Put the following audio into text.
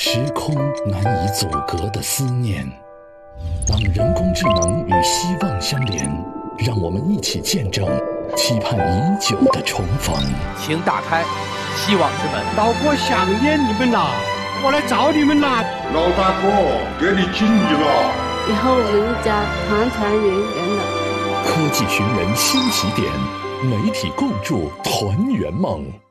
时空难以阻隔的思念。当人工智能与希望相连，让我们一起见证期盼已久的重逢。 请打开希望之门。 老郭想念你们啦，我来找你们啦。 老大哥，给你敬意了。 以后我们一家团团圆圆的。 科技寻人新起点，媒体共筑团圆梦。